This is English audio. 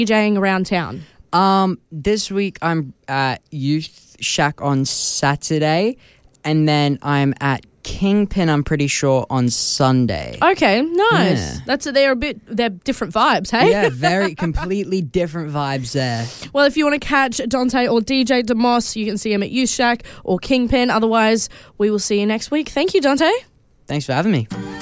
DJing around town? This week I'm at Youth Shack on Saturday, and then I'm at Kingpin, I'm pretty sure, on Sunday. Okay, nice. Yeah. They're different vibes, hey? Yeah, very completely different vibes there. Well, if you want to catch Dante or DJ DeMoss, you can see him at Youth Shack or Kingpin. Otherwise, we will see you next week. Thank you, Dante. Thanks for having me.